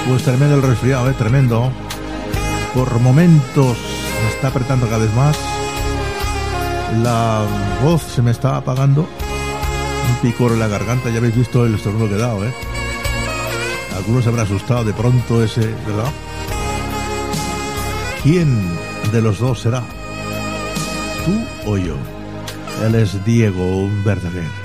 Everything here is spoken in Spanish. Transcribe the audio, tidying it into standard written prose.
Pues tremendo el resfriado, tremendo. Por momentos me está apretando cada vez más. La voz se me está apagando. Un picor en la garganta. Ya habéis visto el estornudo que he dado, Algunos se habrán asustado de pronto ese, ¿verdad? ¿Quién de los dos será? ¿Tú o yo? Él es Diego Verdaguer.